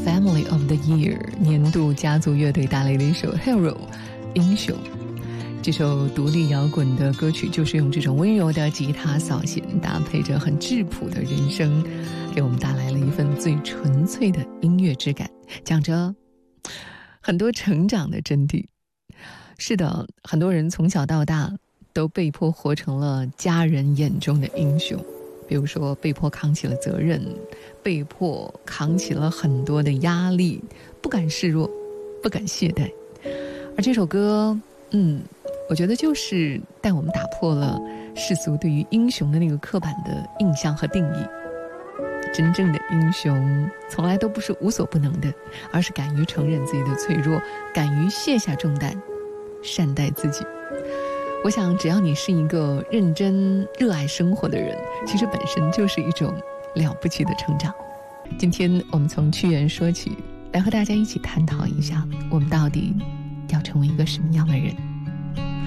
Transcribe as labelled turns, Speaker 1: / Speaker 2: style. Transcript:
Speaker 1: Family of the Year 年度家族乐队带来的一首 Hero 英雄。这首独立摇滚的歌曲就是用这种温柔的吉他扫弦，搭配着很质朴的人声，给我们带来了一份最纯粹的音乐质感，讲着很多成长的真谛。是的，很多人从小到大都被迫活成了家人眼中的英雄，比如说被迫扛起了责任，被迫扛起了很多的压力，不敢示弱，不敢懈怠。而这首歌我觉得就是带我们打破了世俗对于英雄的那个刻板的印象和定义。真正的英雄从来都不是无所不能的，而是敢于承认自己的脆弱，敢于卸下重担，善待自己。我想只要你是一个认真热爱生活的人，其实本身就是一种了不起的成长。今天我们从屈原说起，来和大家一起探讨一下，我们到底要成为一个什么样的人。